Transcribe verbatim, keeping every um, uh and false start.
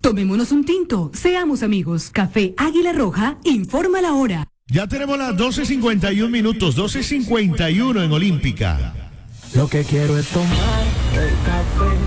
Tomémonos un tinto, seamos amigos. Café Águila Roja, informa la hora. Ya tenemos las doce cincuenta y un minutos, doce cincuenta y uno en Olímpica. Lo que quiero es tomar el café